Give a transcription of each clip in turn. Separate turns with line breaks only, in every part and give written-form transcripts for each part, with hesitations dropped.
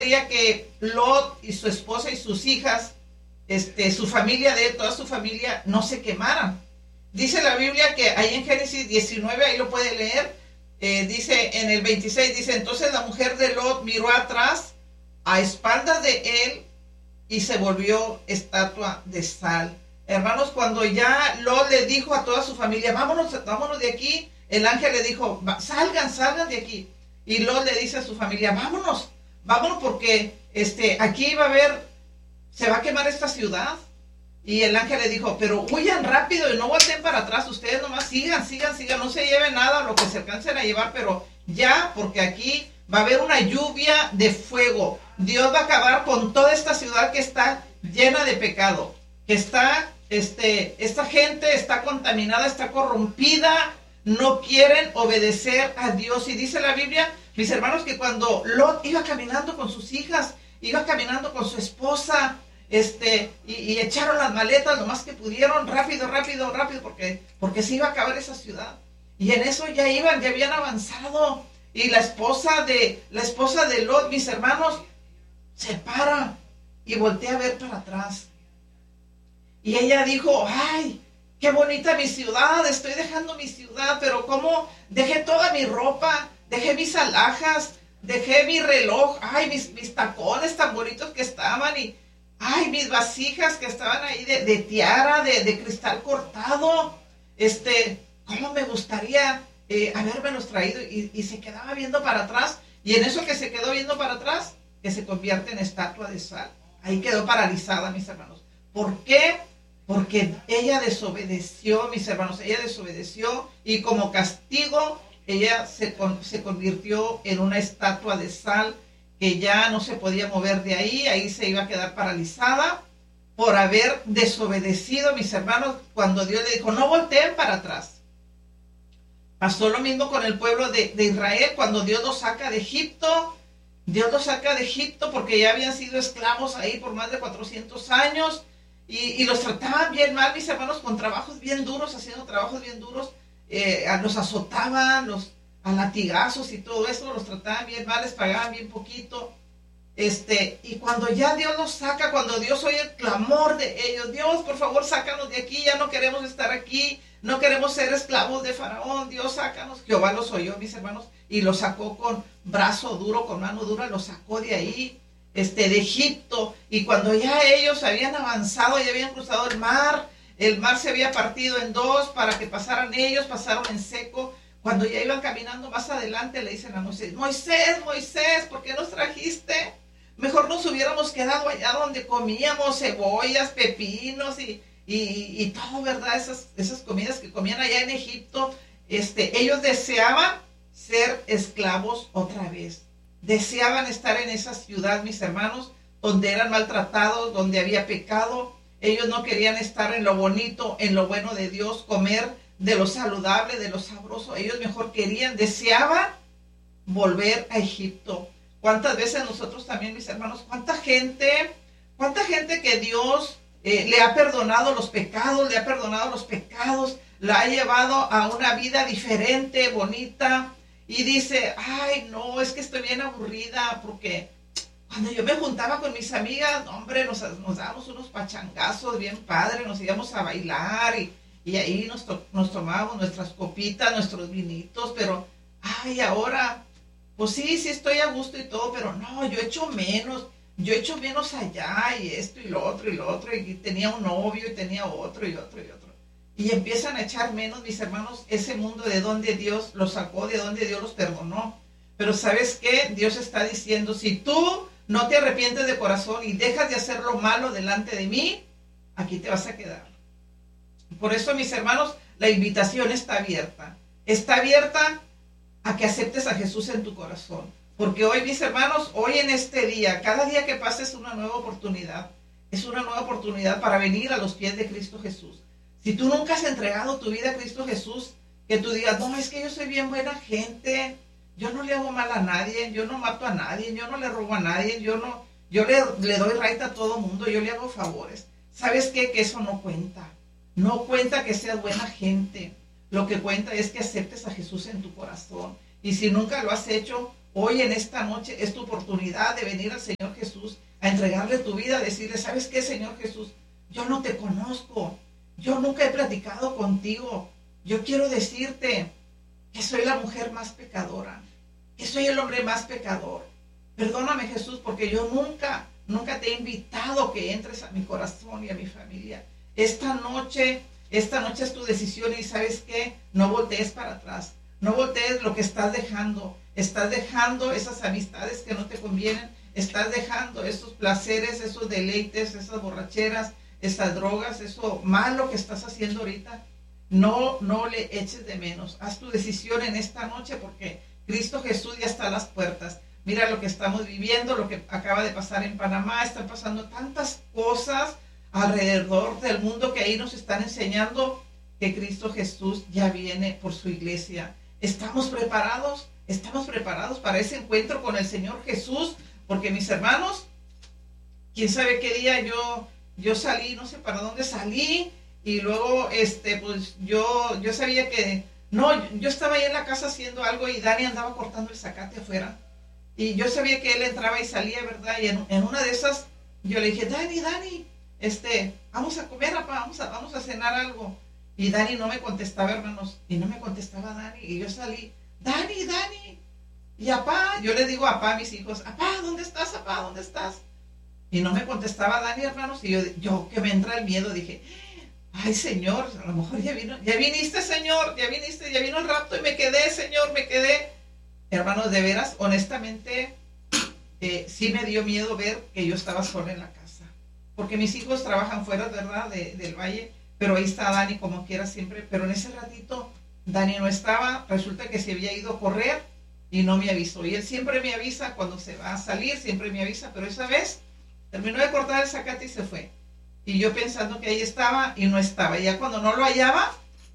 quería que Lot y su esposa y sus hijas, su familia de él, toda su familia, no se quemaran. Dice la Biblia que ahí en Génesis 19, ahí lo puede leer, dice en el 26, dice, entonces la mujer de Lot miró atrás, a espaldas de él, y se volvió estatua de sal. Hermanos, cuando ya Lot le dijo a toda su familia, vámonos de aquí, el ángel le dijo, salgan de aquí. Y Lot le dice a su familia, vámonos porque aquí va a haber, se va a quemar esta ciudad. Y el ángel le dijo, pero huyan rápido y no volteen para atrás, ustedes nomás sigan, no se lleven nada, lo que se alcancen a llevar, pero ya, porque aquí va a haber una lluvia de fuego. Dios va a acabar con toda esta ciudad que está llena de pecado, que está, esta gente está contaminada, está corrompida, no quieren obedecer a Dios. Y dice la Biblia, mis hermanos, que cuando Lot iba caminando con sus hijas, iba caminando con su esposa, y echaron las maletas lo más que pudieron, rápido, porque se iba a acabar esa ciudad. Y en eso ya habían avanzado. Y la esposa de Lot, mis hermanos, se para y voltea a ver para atrás. Y ella dijo, ay, qué bonita mi ciudad, estoy dejando mi ciudad, pero cómo dejé toda mi ropa, dejé mis alhajas, dejé mi reloj, ay, mis tacones tan bonitos que estaban, y ay, mis vasijas que estaban ahí de tiara, de cristal cortado, cómo me gustaría habérmelos traído. Y se quedaba viendo para atrás, y en eso que se quedó viendo para atrás, que se convierte en estatua de sal. Ahí quedó paralizada, mis hermanos. ¿Por qué? Porque ella desobedeció, mis hermanos, ella desobedeció, y como castigo, ella se convirtió en una estatua de sal, que ya no se podía mover de ahí se iba a quedar paralizada por haber desobedecido, mis hermanos, cuando Dios le dijo, no volteen para atrás. Pasó lo mismo con el pueblo de Israel, cuando Dios los saca de Egipto. Dios los saca de Egipto porque ya habían sido esclavos ahí por más de 400 años, y los trataban bien mal, mis hermanos, con trabajos bien duros, haciendo trabajos bien duros, los azotaban, a latigazos y todo eso, los trataban bien mal, les pagaban bien poquito. Y cuando ya Dios los saca, cuando Dios oye el clamor de ellos, Dios, por favor, sácanos de aquí, ya no queremos estar aquí, no queremos ser esclavos de Faraón, Dios, sácanos. Jehová los oyó, mis hermanos, y los sacó con brazo duro, con mano dura, los sacó de ahí, de Egipto. Y cuando ya ellos habían avanzado, ya habían cruzado el mar se había partido en dos para que pasaran ellos, pasaron en seco. Cuando ya iban caminando más adelante, le dicen a Moisés, Moisés, ¿por qué nos trajiste? Mejor nos hubiéramos quedado allá donde comíamos cebollas, pepinos y todo, ¿verdad? Esas comidas que comían allá en Egipto. Ellos deseaban ser esclavos otra vez. Deseaban estar en esa ciudad, mis hermanos, donde eran maltratados, donde había pecado. Ellos no querían estar en lo bonito, en lo bueno de Dios, comer de lo saludable, de lo sabroso. Ellos mejor deseaban volver a Egipto. ¿Cuántas veces nosotros también, mis hermanos, cuánta gente que Dios le ha perdonado los pecados, la ha llevado a una vida diferente, bonita, y dice, ay, no, es que estoy bien aburrida, porque cuando yo me juntaba con mis amigas, hombre, nos dábamos unos pachangazos bien padres, nos íbamos a bailar, y ahí nos tomábamos nuestras copitas, nuestros vinitos, pero, ay, ahora, pues sí, estoy a gusto y todo, pero no, yo echo menos allá, y esto y lo otro, y tenía un novio, y tenía otro. Y empiezan a echar menos, mis hermanos, ese mundo de donde Dios los sacó, de donde Dios los perdonó. Pero ¿sabes qué? Dios está diciendo, si tú no te arrepientes de corazón y dejas de hacer lo malo delante de mí, aquí te vas a quedar. Por eso, mis hermanos, la invitación está abierta. Está abierta a que aceptes a Jesús en tu corazón. Porque hoy, mis hermanos, hoy en este día, cada día que pasa es una nueva oportunidad. Es una nueva oportunidad para venir a los pies de Cristo Jesús. Si tú nunca has entregado tu vida a Cristo Jesús, que tú digas, no, es que yo soy bien buena gente, yo no le hago mal a nadie, yo no mato a nadie, yo no le robo a nadie, yo le doy right a todo mundo, yo le hago favores. ¿Sabes qué? Que eso no cuenta. No cuenta que seas buena gente. Lo que cuenta es que aceptes a Jesús en tu corazón. Y si nunca lo has hecho, Hoy en esta noche es tu oportunidad de venir al Señor Jesús, a entregarle tu vida, a decirle, ¿sabes qué, Señor Jesús? Yo no te conozco, yo nunca he platicado contigo. Yo quiero decirte que soy la mujer más pecadora, que soy el hombre más pecador. Perdóname, Jesús, porque yo nunca te he invitado que entres a mi corazón y a mi familia. Esta noche es tu decisión y ¿sabes qué? No voltees para atrás. No voltees lo que estás dejando. Estás dejando esas amistades que no te convienen. Estás dejando esos placeres, esos deleites, esas borracheras, esas drogas, eso malo que estás haciendo ahorita. No le eches de menos. Haz tu decisión en esta noche porque Cristo Jesús ya está a las puertas. Mira lo que estamos viviendo, lo que acaba de pasar en Panamá. Están pasando tantas cosas alrededor del mundo que ahí nos están enseñando que Cristo Jesús ya viene por su iglesia. ¿Estamos preparados? ¿Estamos preparados para ese encuentro con el Señor Jesús? Porque mis hermanos, quién sabe qué día yo salí, no sé para dónde salí, y luego pues yo sabía que, yo estaba ahí en la casa haciendo algo y Dani andaba cortando el zacate afuera. Y yo sabía que él entraba y salía, ¿verdad? Y en una de esas, yo le dije, Dani, vamos a comer, papá, vamos a cenar algo. Y Dani no me contestaba, hermanos, y no me contestaba Dani, y yo salí, Dani, y apá, yo le digo a apá a mis hijos, apá, ¿dónde estás, apá? ¿Dónde estás? Y no me contestaba Dani, hermanos, y yo que me entra el miedo, dije, ay, Señor, a lo mejor ya viniste, Señor, ya vino el rapto y me quedé, Señor, me quedé. Hermanos, de veras, honestamente, sí me dio miedo ver que yo estaba sola en la casa. Porque mis hijos trabajan fuera, ¿verdad?, del valle, pero ahí está Dani como quiera siempre. Pero en ese ratito, Dani no estaba, resulta que se había ido a correr y no me avisó. Y él siempre me avisa cuando se va a salir, siempre me avisa, pero esa vez terminó de cortar el zacate y se fue. Y yo pensando que ahí estaba y no estaba. Y ya cuando no lo hallaba,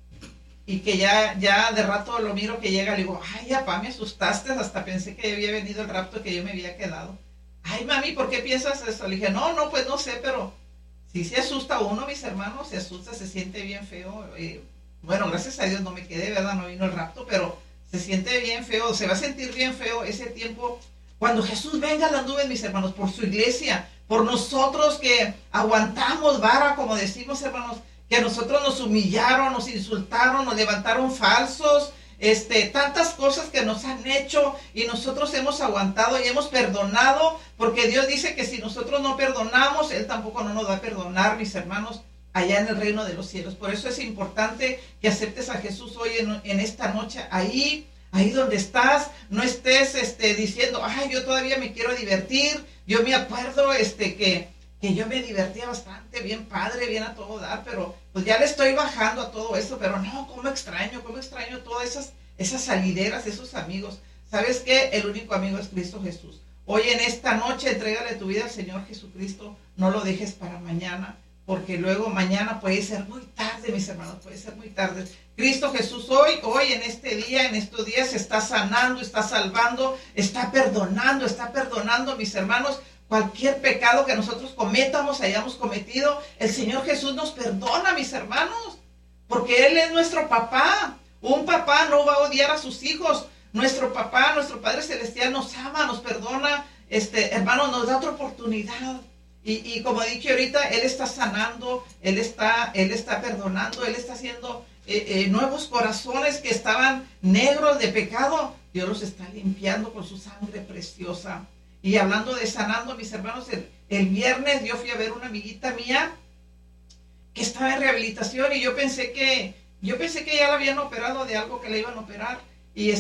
y que ya de rato lo miro que llega, le digo, ay, papá, me asustaste, hasta pensé que había venido el rapto, que yo me había quedado. Ay, mami, ¿por qué piensas eso? Le dije, no, pues no sé, pero sí se asusta uno, mis hermanos, se asusta, se siente bien feo. Bueno, gracias a Dios no me quedé, ¿verdad? No vino el rapto, pero se siente bien feo, se va a sentir bien feo ese tiempo. Cuando Jesús venga a las nubes, mis hermanos, por su iglesia, por nosotros que aguantamos vara, como decimos, hermanos, que a nosotros nos humillaron, nos insultaron, nos levantaron falsos, tantas cosas que nos han hecho y nosotros hemos aguantado y hemos perdonado, porque Dios dice que si nosotros no perdonamos, Él tampoco no nos va a perdonar, mis hermanos, allá en el reino de los cielos. Por eso es importante que aceptes a Jesús hoy en esta noche, ahí donde estás, no estés diciendo, ay, yo todavía me quiero divertir. Yo me acuerdo que yo me divertía bastante, bien padre, bien a todo dar, pero pues ya le estoy bajando a todo eso, pero no, cómo extraño todas esas salideras, esos amigos. ¿Sabes qué? El único amigo es Cristo Jesús. Hoy en esta noche entrégale tu vida al Señor Jesucristo, no lo dejes para mañana, porque luego mañana puede ser muy tarde, mis hermanos, puede ser muy tarde. Cristo Jesús hoy en este día, en estos días, está sanando, está salvando, está perdonando, mis hermanos. Cualquier pecado que nosotros hayamos cometido, el Señor Jesús nos perdona, mis hermanos, porque Él es nuestro papá. Un papá no va a odiar a sus hijos. Nuestro papá, nuestro Padre Celestial nos ama, nos perdona, hermano, nos da otra oportunidad. Y como dije ahorita, Él está sanando, Él está perdonando, Él está haciendo nuevos corazones que estaban negros de pecado. Dios los está limpiando con su sangre preciosa. Y hablando de sanando, mis hermanos, el viernes yo fui a ver una amiguita mía que estaba en rehabilitación y yo pensé que ya la habían operado de algo que le iban a operar y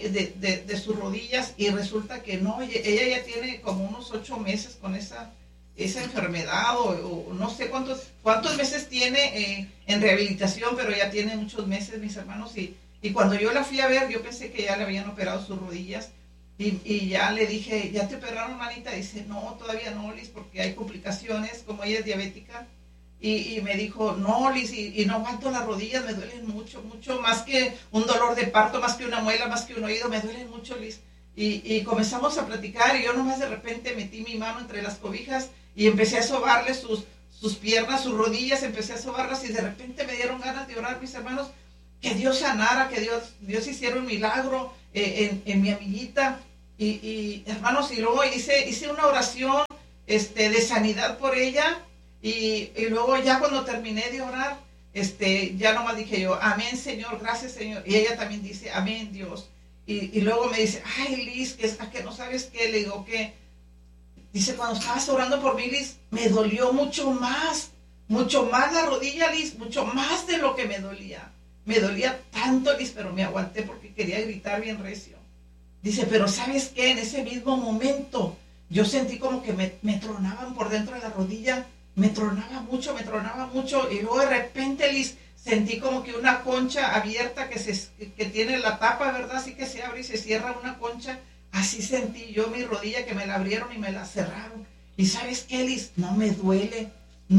de sus rodillas, y resulta que no, ella ya tiene como unos 8 meses con esa enfermedad o no sé cuántos meses tiene en rehabilitación, pero ya tiene muchos meses, mis hermanos, y cuando yo la fui a ver, yo pensé que ya le habían operado sus rodillas. Y ya le dije, ¿ya te operaron, manita? Dice, no, todavía no, Liz, porque hay complicaciones, como ella es diabética. Y me dijo, no, Liz, y no aguanto las rodillas, me duelen mucho, más que un dolor de parto, más que una muela, más que un oído, me duelen mucho, Liz. Y comenzamos a platicar, y yo nomás de repente metí mi mano entre las cobijas y empecé a sobarle sus piernas, sus rodillas, empecé a sobarlas, y de repente me dieron ganas de orar, mis hermanos, que Dios sanara, que Dios hiciera un milagro en mi amiguita. Y hermanos, y luego hice una oración de sanidad por ella, y luego ya cuando terminé de orar, ya nomás dije yo, amén Señor, gracias Señor, y ella también dice, amén Dios, y luego me dice, ay Liz, que no sabes qué, le digo que, dice, cuando estabas orando por mí Liz, me dolió mucho más la rodilla Liz, mucho más de lo que me dolía tanto Liz, pero me aguanté porque quería gritar bien recio. Dice, pero ¿sabes qué? En ese mismo momento yo sentí como que me tronaban por dentro de la rodilla, me tronaba mucho, y luego de repente, Liz, sentí como que una concha abierta que tiene la tapa, ¿verdad? Así que se abre y se cierra una concha, así sentí yo mi rodilla, que me la abrieron y me la cerraron. Y ¿sabes qué, Liz? No me duele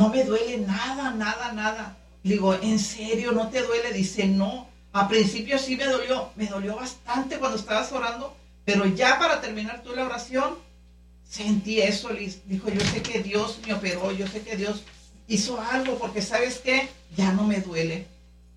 nada. Le digo, ¿en serio no te duele? Dice, no. A principio sí me dolió bastante cuando estabas orando, pero ya para terminar tú la oración, sentí eso, Liz. Dijo, yo sé que Dios me operó, yo sé que Dios hizo algo, porque ¿sabes qué? Ya no me duele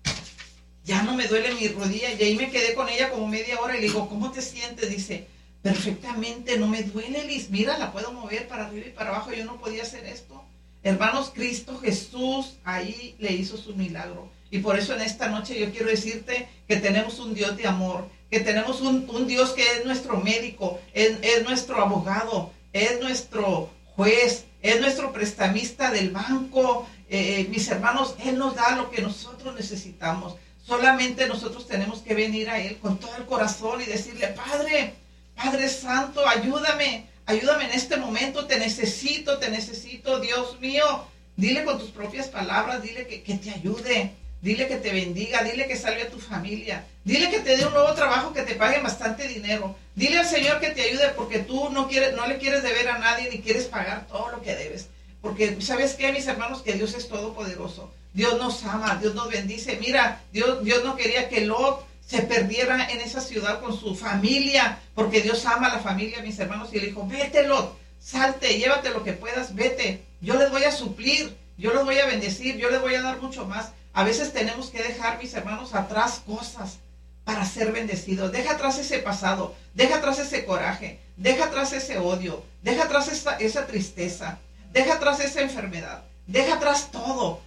mi rodilla. Y ahí me quedé con ella como media hora y le digo, ¿cómo te sientes? Dice, perfectamente, no me duele, Liz. Mira, la puedo mover para arriba y para abajo, yo no podía hacer esto. Hermanos, Cristo Jesús ahí le hizo su milagro. Y por eso en esta noche yo quiero decirte que tenemos un Dios de amor, que tenemos un Dios que es nuestro médico, es nuestro abogado, es nuestro juez, es nuestro prestamista del banco. Mis hermanos, Él nos da lo que nosotros necesitamos. Solamente nosotros tenemos que venir a Él con todo el corazón y decirle, Padre Santo, ayúdame en este momento, te necesito, Dios mío. Dile con tus propias palabras, dile que te ayude, dile que te bendiga, dile que salve a tu familia, dile que te dé un nuevo trabajo, que te paguen bastante dinero. Dile al Señor que te ayude, porque tú no le quieres deber a nadie, ni quieres pagar todo lo que debes. Porque, ¿sabes qué, mis hermanos? Que Dios es todopoderoso. Dios nos ama, Dios nos bendice. Mira, Dios no quería que Lot se perdiera en esa ciudad con su familia, porque Dios ama a la familia, mis hermanos, y le dijo, vete Lot, salte, llévate lo que puedas, vete, yo les voy a suplir, yo les voy a bendecir, yo les voy a dar mucho más. A veces tenemos que dejar, mis hermanos, atrás cosas para ser bendecidos. Deja atrás ese pasado, deja atrás ese coraje, deja atrás ese odio, deja atrás esa tristeza, deja atrás esa enfermedad, deja atrás todo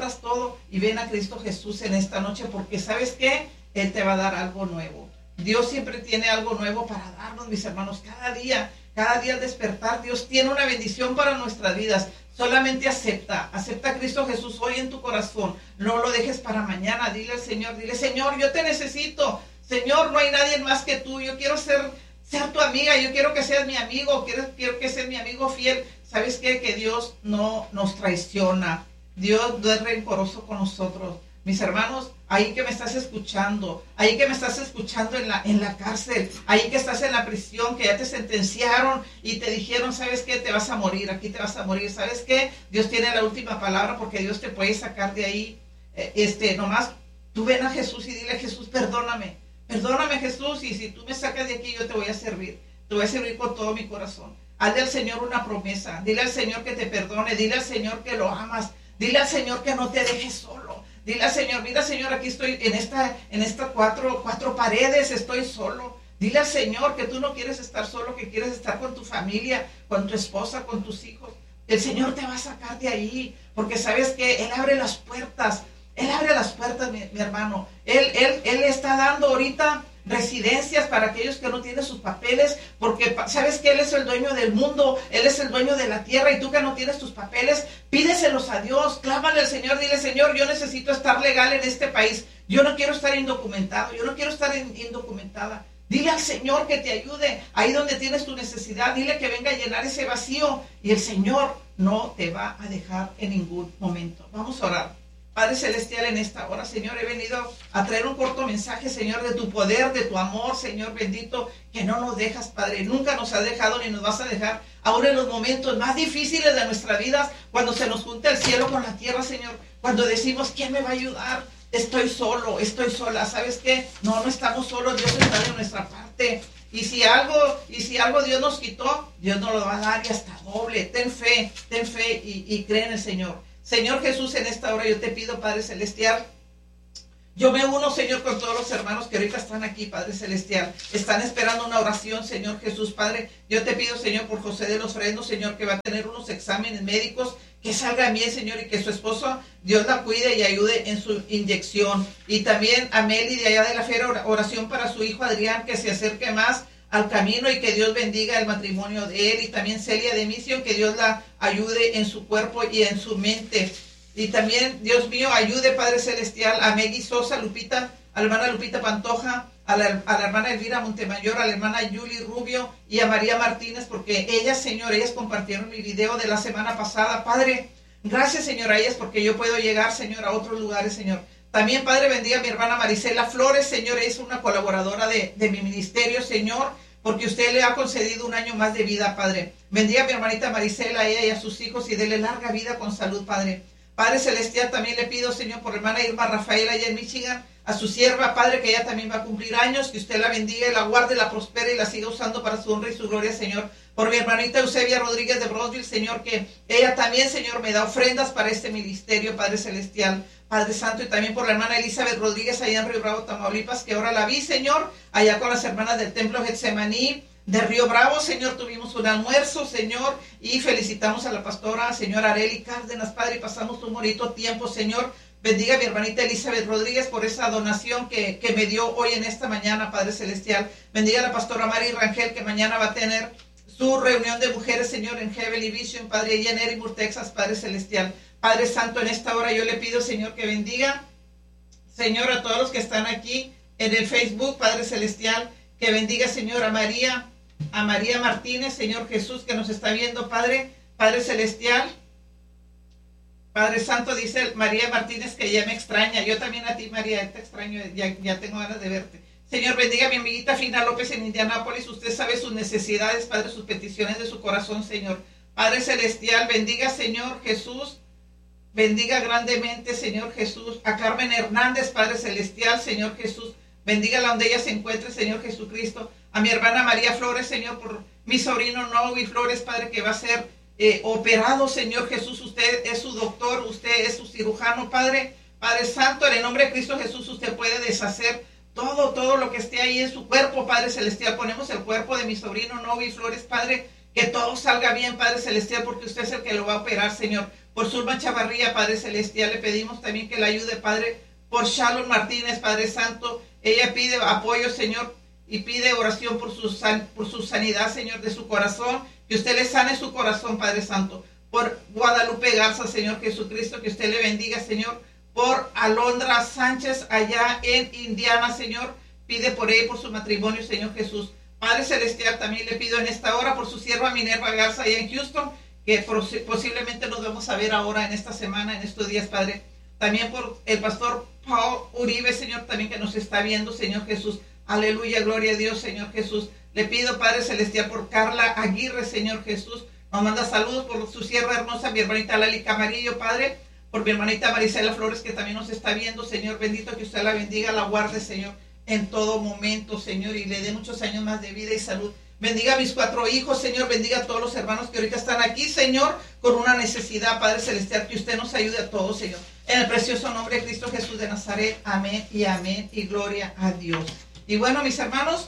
y ven a Cristo Jesús en esta noche, porque ¿sabes qué? Él te va a dar algo nuevo. Dios siempre tiene algo nuevo para darnos, mis hermanos. Cada día al despertar, Dios tiene una bendición para nuestras vidas. Solamente acepta a Cristo Jesús hoy en tu corazón. No lo dejes para mañana. Dile al Señor, Señor, yo te necesito. Señor, no hay nadie más que tú. Yo quiero ser tu amiga. Yo quiero que seas mi amigo. Quiero que seas mi amigo fiel. ¿Sabes qué? Que Dios no nos traiciona. Dios no es rencoroso con nosotros. Mis hermanos, ahí que me estás escuchando, ahí que me estás escuchando en la cárcel, ahí que estás en la prisión, que ya te sentenciaron y te dijeron, ¿sabes qué? Te vas a morir, aquí te vas a morir. ¿Sabes qué? Dios tiene la última palabra, porque Dios te puede sacar de ahí. Nomás tú ven a Jesús y dile, Jesús, perdóname Jesús, y si tú me sacas de aquí, yo te voy a servir con todo mi corazón. Hazle al Señor una promesa, dile al Señor que te perdone, dile al Señor que lo amas, dile al Señor que no te dejes solo. Dile al Señor, mira Señor, aquí estoy en estas cuatro paredes, estoy solo. Dile al Señor que tú no quieres estar solo, que quieres estar con tu familia, con tu esposa, con tus hijos. El Señor te va a sacar de ahí, porque sabes que Él abre las puertas, mi hermano. Él está dando ahorita residencias para aquellos que no tienen sus papeles, porque sabes que Él es el dueño del mundo, Él es el dueño de la tierra, y tú que no tienes tus papeles, pídeselos a Dios, clámale al Señor, dile, Señor, yo necesito estar legal en este país, yo no quiero estar indocumentado, yo no quiero estar indocumentada. Dile al Señor que te ayude ahí donde tienes tu necesidad, dile que venga a llenar ese vacío, y el Señor no te va a dejar en ningún momento. Vamos a orar. Padre Celestial, en esta hora, Señor, he venido a traer un corto mensaje, Señor, de tu poder, de tu amor, Señor bendito, que no nos dejas, Padre, nunca nos has dejado ni nos vas a dejar, ahora en los momentos más difíciles de nuestra vida, cuando se nos junta el cielo con la tierra, Señor, cuando decimos, ¿quién me va a ayudar? Estoy solo, estoy sola. ¿Sabes qué? No estamos solos, Dios está de nuestra parte. Y si algo Dios nos quitó, Dios nos lo va a dar y hasta doble. Ten fe y cree en el Señor. Señor Jesús, en esta hora yo te pido, Padre Celestial, Yo me uno, Señor, con todos los hermanos que ahorita están aquí, Padre Celestial. Están esperando una oración, Señor Jesús, Padre. Yo te pido, Señor, por José de los Fresnos, Señor, que va a tener unos exámenes médicos, que salga bien, Señor, y que su esposo, Dios la cuide y ayude en su inyección. Y también a Meli de allá de la Fiera, oración para su hijo Adrián, que se acerque más al camino y que Dios bendiga el matrimonio de él. Y también Celia de Misión, que Dios la ayude en su cuerpo y en su mente. Y también, Dios mío, ayude, Padre Celestial, a Meggy Sosa, Lupita, a la hermana Lupita Pantoja, a la hermana Elvira Montemayor, a la hermana Yuli Rubio y a María Martínez, porque ellas, Señor, ellas compartieron mi video de la semana pasada. Padre, gracias, Señor, a ellas, porque yo puedo llegar, Señor, a otros lugares, Señor. También, Padre, bendiga a mi hermana Marisela Flores, Señor, ella es una colaboradora de mi ministerio, Señor, porque usted le ha concedido un año más de vida, Padre. Bendiga a mi hermanita Marisela, a ella y a sus hijos, y dele larga vida con salud, Padre. Padre Celestial, también le pido, Señor, por la hermana Irma Rafael allá en Michigan, a su sierva, Padre, que ella también va a cumplir años, que usted la bendiga y la guarde, la prospere y la siga usando para su honra y su gloria, Señor. Por mi hermanita Eusebia Rodríguez de Brosville, Señor, que ella también, Señor, me da ofrendas para este ministerio, Padre Celestial, Padre Santo, y también por la hermana Elizabeth Rodríguez allá en Río Bravo, Tamaulipas, que ahora la vi, Señor, allá con las hermanas del Templo Getsemaní de Río Bravo, Señor, tuvimos un almuerzo, Señor, y felicitamos a la pastora, Señor Areli Cárdenas, Padre, y pasamos un bonito tiempo, Señor. Bendiga a mi hermanita Elizabeth Rodríguez por esa donación que me dio hoy en esta mañana, Padre Celestial. Bendiga a la pastora Mari Rangel, que mañana va a tener su reunión de mujeres, Señor, en Heavenly Vision, Padre, allá en Edinburgh, Texas, Padre Celestial. Padre Santo, en esta hora yo le pido, Señor, que bendiga, Señor, a todos los que están aquí en el Facebook, Padre Celestial, que bendiga, Señor, a María Martínez, Señor Jesús, que nos está viendo, Padre Celestial. Padre Santo, dice María Martínez que ya me extraña. Yo también a ti, María, te extraño, ya tengo ganas de verte. Señor, bendiga a mi amiguita Fina López en Indianápolis. Usted sabe sus necesidades, Padre, sus peticiones de su corazón, Señor. Padre Celestial, bendiga, Señor Jesús. Bendiga grandemente, Señor Jesús, a Carmen Hernández, Padre Celestial, Señor Jesús. Bendígala donde ella se encuentre, Señor Jesucristo. A mi hermana María Flores, Señor, por mi sobrino Novi Flores, Padre, que va a ser operado, Señor Jesús. Usted es su doctor, usted es su cirujano, Padre. Padre Santo, en el nombre de Cristo Jesús, usted puede deshacer todo lo que esté ahí en su cuerpo, Padre Celestial. Ponemos el cuerpo de mi sobrino Novi Flores, Padre, que todo salga bien, Padre Celestial, porque usted es el que lo va a operar, Señor. Por Zulma Chavarría, Padre Celestial, le pedimos también que le ayude, Padre. Por Shalom Martínez, Padre Santo, ella pide apoyo, Señor, y pide oración por su sanidad, Señor, de su corazón, que usted le sane su corazón, Padre Santo. Por Guadalupe Garza, Señor Jesucristo, que usted le bendiga, Señor. Por Alondra Sánchez, allá en Indiana, Señor, pide por ella y por su matrimonio, Señor Jesús. Padre Celestial, también le pido en esta hora por su sierva Minerva Garza, allá en Houston, que posiblemente nos vamos a ver ahora en esta semana, en estos días, Padre. También por el pastor Paul Uribe, Señor, también que nos está viendo, Señor Jesús. Aleluya, gloria a Dios, Señor Jesús. Le pido, Padre Celestial, por Carla Aguirre, Señor Jesús. Nos manda saludos por su sierva hermosa, mi hermanita Lali Camarillo, Padre. Por mi hermanita Marisela Flores, que también nos está viendo, Señor bendito, que usted la bendiga, la guarde, Señor, en todo momento, Señor, y le dé muchos años más de vida y salud. Bendiga a mis 4 hijos, Señor, bendiga a todos los hermanos que ahorita están aquí, Señor, con una necesidad, Padre Celestial, que usted nos ayude a todos, Señor. En el precioso nombre de Cristo Jesús de Nazaret, amén, y gloria a Dios. Y bueno, mis hermanos,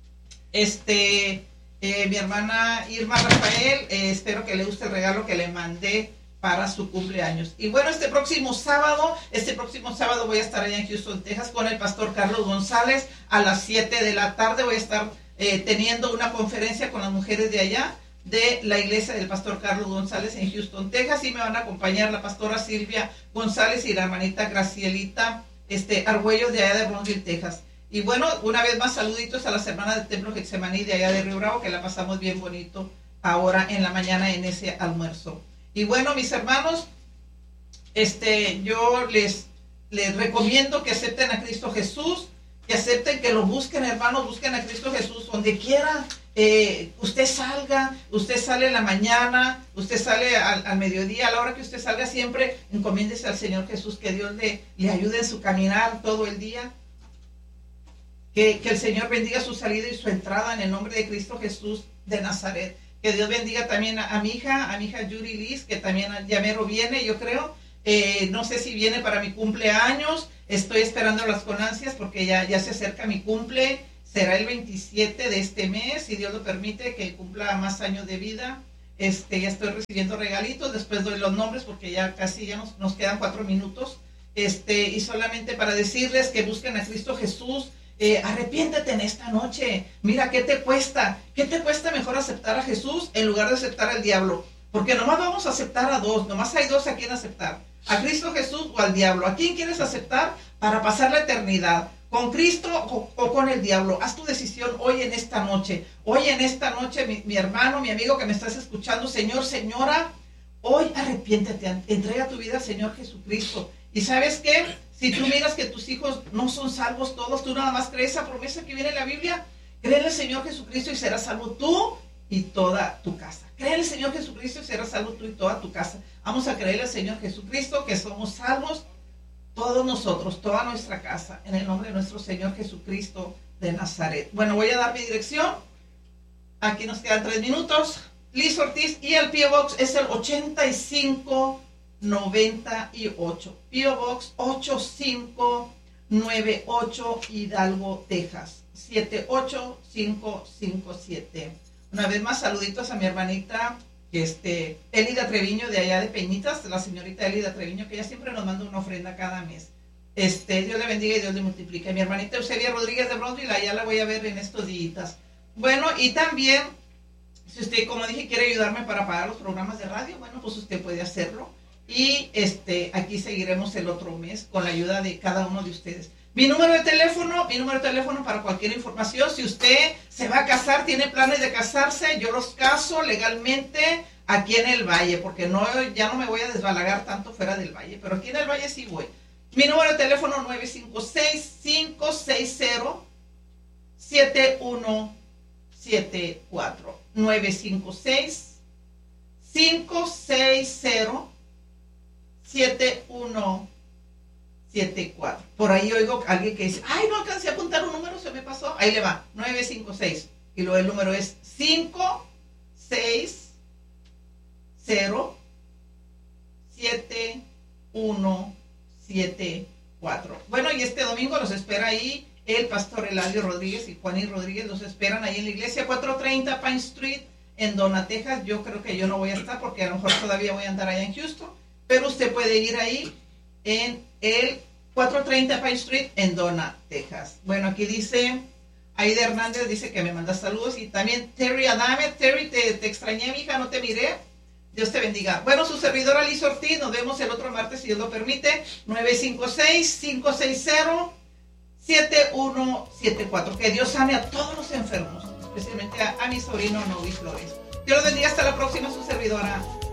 mi hermana Irma Rafael, espero que le guste el regalo que le mandé para su cumpleaños. Y bueno, este próximo sábado voy a estar allá en Houston, Texas, con el pastor Carlos González a las 7 de la tarde. Voy a estar teniendo una conferencia con las mujeres de allá, de la iglesia del pastor Carlos González en Houston, Texas, y me van a acompañar la pastora Silvia González y la hermanita Gracielita Argüello de allá de Brownsville, Texas. Y bueno, una vez más, saluditos a las hermanas del Templo Getsemaní de allá de Río Bravo, que la pasamos bien bonito ahora en la mañana en ese almuerzo. Y bueno, mis hermanos, yo les recomiendo que acepten a Cristo Jesús, que acepten, que lo busquen, hermanos, busquen a Cristo Jesús donde quiera. Usted sale en la mañana, usted sale al mediodía, a la hora que usted salga, siempre encomiéndese al Señor Jesús, que Dios le ayude en su caminar todo el día. Que el Señor bendiga su salida y su entrada en el nombre de Cristo Jesús de Nazaret. Que Dios bendiga también a mi hija Yuri Liz, que también ya mero viene, yo creo. No sé si viene para mi cumpleaños, Estoy esperándolas con ansias porque ya se acerca mi cumple. Será el 27 de este mes, si Dios lo permite, que cumpla más años de vida. Ya estoy recibiendo regalitos, después doy los nombres porque ya casi nos quedan 4 minutos. Y solamente para decirles que busquen a Cristo Jesús. Arrepiéntete en esta noche. Mira, ¿qué te cuesta? ¿Qué te cuesta mejor aceptar a Jesús en lugar de aceptar al diablo? Porque nomás vamos a aceptar a dos, nomás hay dos a quien aceptar. A Cristo Jesús o al diablo. ¿A quién quieres aceptar para pasar la eternidad? ¿Con Cristo o con el diablo? Haz tu decisión hoy en esta noche. Hoy en esta noche, mi hermano, mi amigo que me estás escuchando, señor, señora, hoy arrepiéntete, entrega tu vida al Señor Jesucristo. ¿Y sabes qué? Si tú miras que tus hijos no son salvos todos, tú nada más crees esa promesa que viene en la Biblia, cree en el Señor Jesucristo y serás salvo tú y toda tu casa. Cree en el Señor Jesucristo y serás salvo tú y toda tu casa. Vamos a creer al Señor Jesucristo que somos salvos todos nosotros, toda nuestra casa, en el nombre de nuestro Señor Jesucristo de Nazaret. Bueno, voy a dar mi dirección. Aquí nos quedan 3 minutos. Liz Ortiz, y el P.O. Box es el 8598. P.O. Box 8598, Hidalgo, Texas 78557. Una vez más, saluditos a mi hermanita Elida Treviño, de allá de Peñitas, la señorita Elida Treviño, que ella siempre nos manda una ofrenda cada mes. Dios le bendiga y Dios le multiplique. Mi hermanita Eusebia Rodríguez de Bronzeville, allá la voy a ver en estos días. Bueno, y también, si usted, como dije, quiere ayudarme para pagar los programas de radio, bueno, pues usted puede hacerlo. Y aquí seguiremos el otro mes con la ayuda de cada uno de ustedes. Mi número de teléfono para cualquier información. Si usted se va a casar, tiene planes de casarse, yo los caso legalmente aquí en el Valle, porque ya no me voy a desbalagar tanto fuera del Valle, pero aquí en el Valle sí voy. Mi número de teléfono 956-560-7174. 956-560-7174. Por ahí oigo a alguien que dice, ay, no alcancé a apuntar un número, se me pasó. Ahí le va, 956. Y luego el número es 560-7174. Bueno, y este domingo los espera ahí el pastor Eladio Rodríguez y Juaní Rodríguez. Los esperan ahí en la iglesia 430 Pine Street en Donna, Texas. Yo creo que yo no voy a estar porque a lo mejor todavía voy a andar allá en Houston, pero usted puede ir ahí en el 430 Pine Street en Donna, Texas. Bueno, aquí dice Aida Hernández, dice que me manda saludos, y también Terry Adame. Terry, te extrañé, mija, no te miré. Dios te bendiga. Bueno, su servidora Liz Ortiz, nos vemos el otro martes si Dios lo permite. 956-560-7174. Que Dios sane a todos los enfermos, especialmente a mi sobrino Novi Flores. Dios los bendiga, hasta la próxima, su servidora